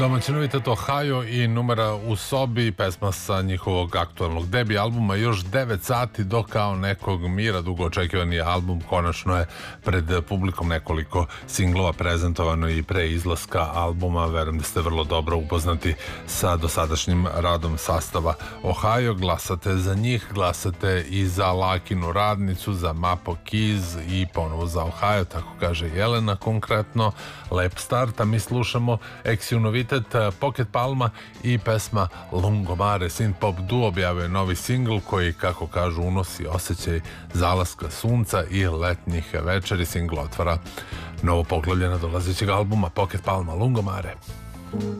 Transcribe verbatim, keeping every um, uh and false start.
Domaći novitet Ohio i numera u sobi, pesma sa njihovog aktualnog debi albuma. Još devet sati do kao nekog mira, dugo očekivani album konačno je pred publikom, nekoliko singlova prezentovano i pre izlaska albuma. Verujem da ste vrlo dobro upoznati sa dosadašnjim radom sastava Ohio. Glasate za njih, glasate i za Lakinu radnicu, za Mapo Keys i ponovo za Ohio, tako kaže Jelena konkretno. Lep start, a mi slušamo Eksiju novitet Pocket Palma i pesma Lungomare. Synth pop duo objavio je novi singl koji, kako kažu, unosi osjećaj zalaska sunca i letnjih večeri. Singl otvara novo poglavlje na dolazećeg albuma Pocket Palma Lungomare.